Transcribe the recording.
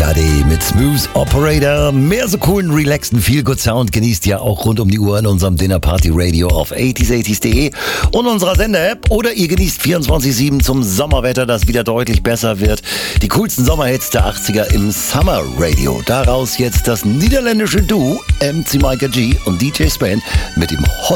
Daddy mit Smooth Operator. Mehr so coolen, relaxten, Feel-Good Sound genießt ihr auch rund um die Uhr in unserem Dinner Party Radio auf 80s80s.de und unserer Sender-App. Oder ihr genießt 24/7 zum Sommerwetter, das wieder deutlich besser wird. Die coolsten Sommerhits der 80er im Summer Radio. Daraus jetzt das niederländische Duo MC Micah G und DJ Span mit dem